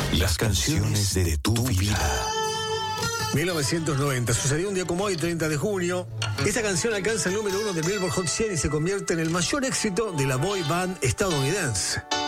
Las canciones de tu vida. 1990, sucedió un día como hoy, 30 de junio. Esta canción alcanza el número 1 de Billboard Hot 100 y se convierte en el mayor éxito de la boy band estadounidense.